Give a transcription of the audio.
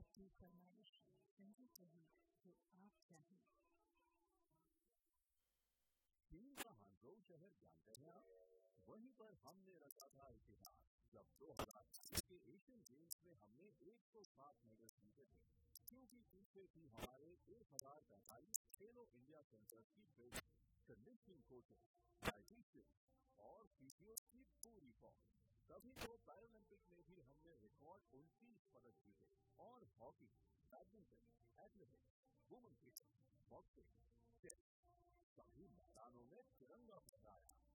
आपकी फरमाइश संगीत रही जो आप चाहें। चीन का हांगझोउ शहर जानते हैं आप? वहीं पर हमने रचा था इतिहास जब 2022 के एशियन गेम्स में हमने 107 मेडल जीते थे, क्योंकि पीछे थी हमारे 1045 खेलो इंडिया सेंटर की बिल्डिंग, कंडीशनिंग कोचेस, डाइटिशियंस और फिजियोस की पूरी फॉर्म। तभी तो पैरालंपिक में भी हमने रिकॉर्ड 29 पदक जीते और hockey, badminton, athletics, women cricket, boxing, chess सभी मैदानों में तिरंगा फहराया।